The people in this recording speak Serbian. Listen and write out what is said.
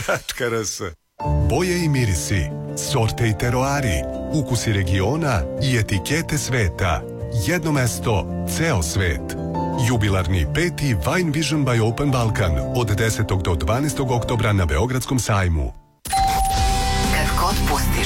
Tačka RS. Boje i mirisi, sorte i teroari, ukusi regiona i etikete sveta. Jedno mesto, ceo svet. Jubilarni 5. Wine Vision by Open Balkan od 10. do 12. oktobra na Beogradskom sajmu. Kad god pustiš